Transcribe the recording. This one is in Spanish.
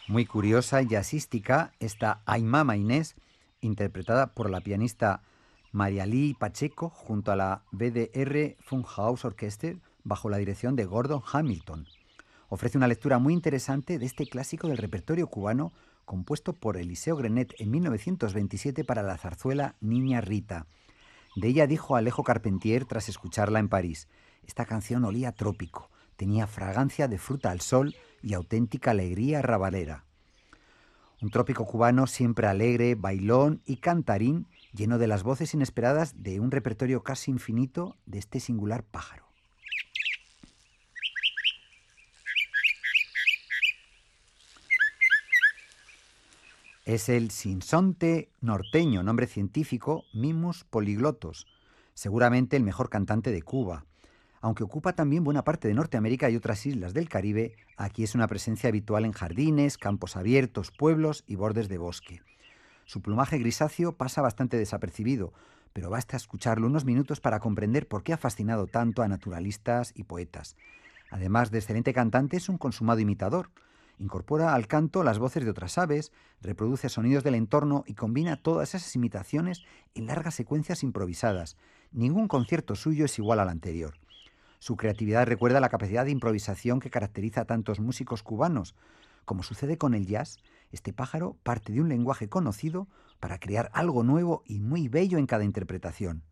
Muy curiosa y jazzística esta Ay Mama Inés, interpretada por la pianista Marialí Pacheco junto a la BDR Funkhaus Orchestra bajo la dirección de Gordon Hamilton. Ofrece una lectura muy interesante de este clásico del repertorio cubano compuesto por Eliseo Grenet en 1927 para la zarzuela Niña Rita. De ella dijo Alejo Carpentier tras escucharla en París: esta canción olía a trópico, tenía fragancia de fruta al sol y auténtica alegría rabalera. Un trópico cubano siempre alegre, bailón y cantarín, lleno de las voces inesperadas de un repertorio casi infinito de este singular pájaro. Es el sinsonte norteño, nombre científico Mimus polyglotos, seguramente el mejor cantante de Cuba. Aunque ocupa también buena parte de Norteamérica y otras islas del Caribe, aquí es una presencia habitual en jardines, campos abiertos, pueblos y bordes de bosque. Su plumaje grisáceo pasa bastante desapercibido, pero basta escucharlo unos minutos para comprender por qué ha fascinado tanto a naturalistas y poetas. Además de excelente cantante, es un consumado imitador. Incorpora al canto las voces de otras aves, reproduce sonidos del entorno y combina todas esas imitaciones en largas secuencias improvisadas. Ningún concierto suyo es igual al anterior. Su creatividad recuerda la capacidad de improvisación que caracteriza a tantos músicos cubanos. Como sucede con el jazz, este pájaro parte de un lenguaje conocido para crear algo nuevo y muy bello en cada interpretación.